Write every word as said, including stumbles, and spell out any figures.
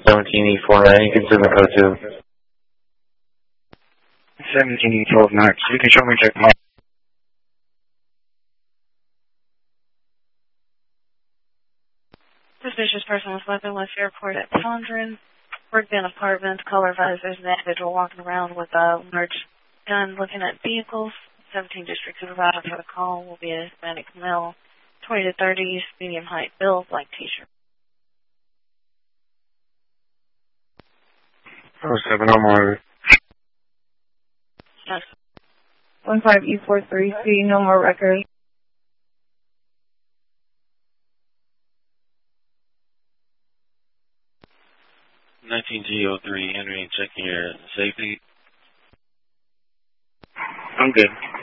seventeen E four nine, you can send the code to. seventeen E twelve nine, so you can show me check my. Suspicious person with weapon left airport at Tondren. Worked in apartment, color visors, an individual walking around with a large gun looking at vehicles. seventeen district supervisor for the call will be a Hispanic male, twenty to thirty, medium height build, black t-shirt. Oh seven, I'm on. Yes. one five E four three C, no more records. nineteen G oh three, Henry, checking your safety. I'm good.